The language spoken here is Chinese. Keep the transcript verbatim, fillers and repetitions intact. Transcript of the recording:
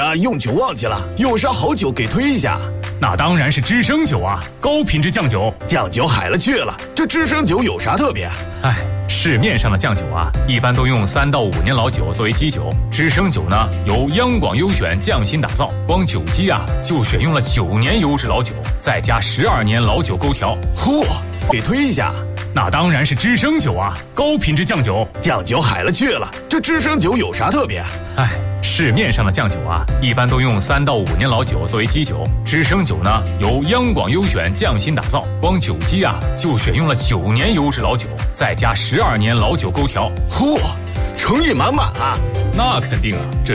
呀，用酒忘记了，有啥好酒给推一下？ 那当然是知升酒啊，高品质酱酒。 酱酒海了去了，这知升酒有啥特别？ 哎，市面上的酱酒啊，一般都用三到五年老酒作为基酒，知升酒呢由央广优选匠心打造，光酒基啊就选用了九年优质老酒，再加十二年老酒勾调。 嚯，给推一下。 那当然是知升酒啊，高品质酱酒。 酱酒海了去了，这知升酒有啥特别？ 哎，市面上的酱酒啊，一般都用三到五年老酒作为基酒，知升酒呢由央广优选匠心打造，光酒基啊就选用了九年优质老酒，再加十二年老酒勾调。 嚯，诚意满满啊！ 那肯定啊，这